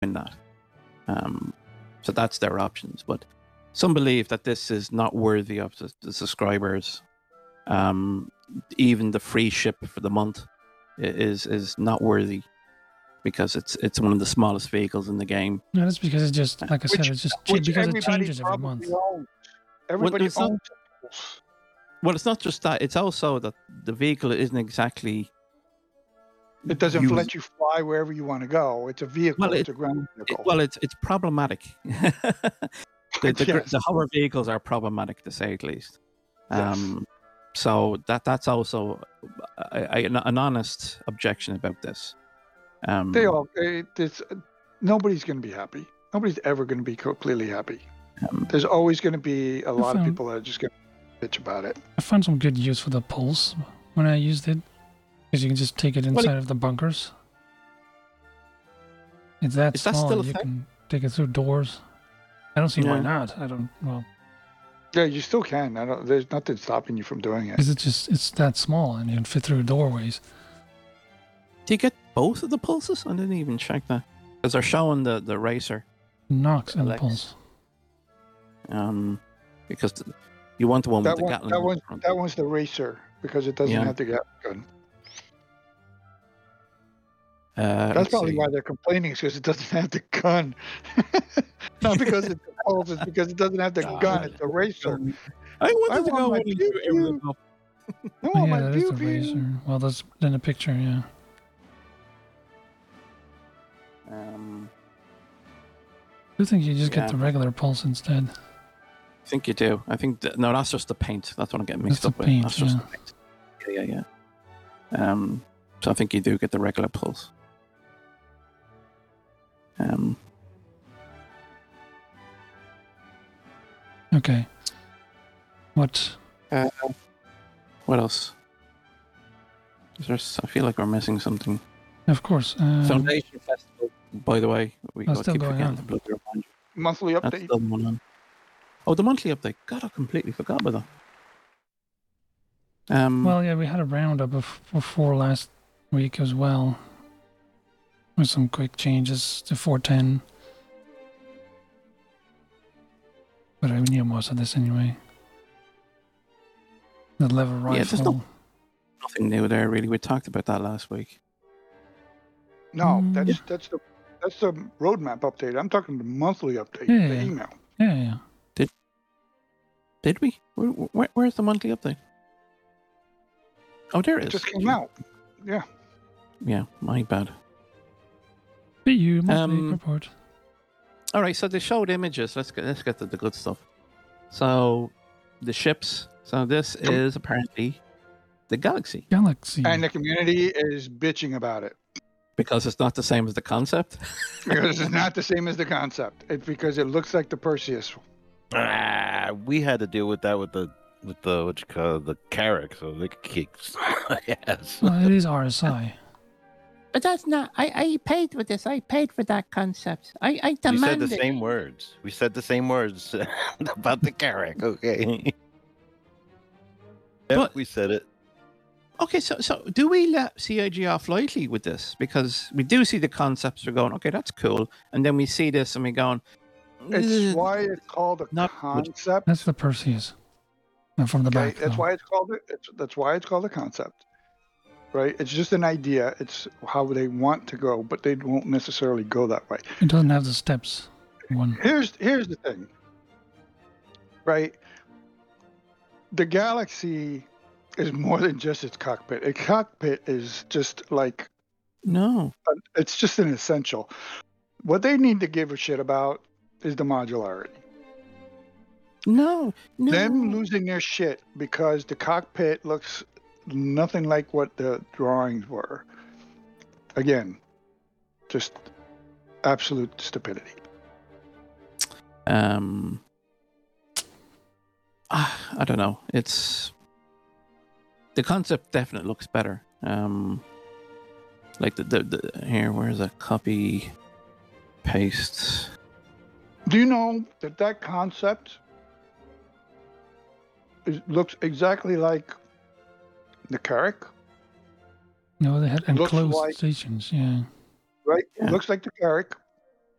that. So that's their options. But some believe that this is not worthy of the subscribers. Even the free ship for the month is not worthy because it's one of the smallest vehicles in the game. No, that's because it's just, like I said, it's just cheap because it everybody changes every month. owns. Everybody it's not- owns it. Well, it's not just that. It's also that the vehicle isn't exactly. It doesn't used- let you fly wherever you want to go. It's a vehicle. Well, it's a ground vehicle. It's problematic. The hover vehicles are problematic, to say the least. Yes. So that's also an honest objection about this. Nobody's going to be happy. Nobody's ever going to be completely happy. There's always going to be a lot of people that are just going to bitch about it. I found some good use for the pulse when I used it, because you can just take it inside of the bunkers. It's that Is that small, still a and you thing? can take it through doors. I don't see why Yeah. not. I don't. Well, Yeah, you still can. There's nothing stopping you from doing it. because it's that small and you can fit through doorways. Do you get both of the pulses? I didn't even check that because they're showing the racer. Knocks and the Alex. pulse. Because you want the one with That the one, Gatling that gun one, in front. that one's the racer because it doesn't Yeah. have the Gatling gun. Let's That's probably see. why they're complaining, is because it doesn't have the gun. Not because it's the pulse, it's because it doesn't have the gun. It's the racer. I wanted I to go want my when you pew-pew. were up. I Oh, want yeah, my that is the pew-pew. razor. Well, that's in the picture, yeah. I think you just get Yeah. the regular pulse instead. I think you do. I think no, that's just the paint. That's what I'm getting mixed That's up the with. paint, That's just yeah. the paint. Yeah. So I think you do get the regular pulse. Okay. What? What else? I feel like we're missing something. Of course. Foundation Festival, by the way. We That's still keep going forgetting on. to bloody remind you. Monthly That's update. still going on. Oh, the monthly update. God, I completely forgot about that. Well, yeah, we had a roundup before last week as well, with some quick changes to 410. But I knew most of this anyway. The lever rifle. Yeah, there's nothing new there really. We talked about that last week. No, that's the roadmap update. I'm talking the monthly update, Yeah, the yeah. email. Yeah. Did we? Where's the monthly update? Oh, there it It is. just came out. Yeah. Yeah, my bad. BU monthly report. All right, so they showed images. Let's get to the good stuff. So the ships. So this is apparently the Galaxy Galaxy. And the community is bitching about it. because it's not the same as the concept. Because it's not the same as the concept. It's because it looks like the Perseus. We had to deal with that with the what you call the Carrack, so they could kick. Yes. Well, it is RSI. But that's not. I paid for this. I paid for that concept. I We said demanded. the same words. We said the same words about the Carrack. Okay. Yep, But- we said it. Okay, so do we let CIG off lightly with this? Because we do see the concepts. We're going, okay, that's cool, and then we see this and we're going. It's why it's called a Not good. concept. That's the Perseus. And from the Okay, back. that's though. why it's called that's why it's called a concept. Right? It's just an idea. It's how they want to go, but they won't necessarily go that way. It doesn't have the steps. One. Here's the thing. Right? The Galaxy is more than just its cockpit. A cockpit is just like No. it's just an essential. What they need to give a shit about is the modularity. No. Them losing their shit because the cockpit looks nothing like what the drawings were. Again, just absolute stupidity. I don't know. It's the concept definitely looks better. Like the here, where's a copy paste? Do you know that concept looks exactly like the Carrack? No, they had Looks enclosed like- stations. Yeah. Right? Yeah. Looks like the Carrack.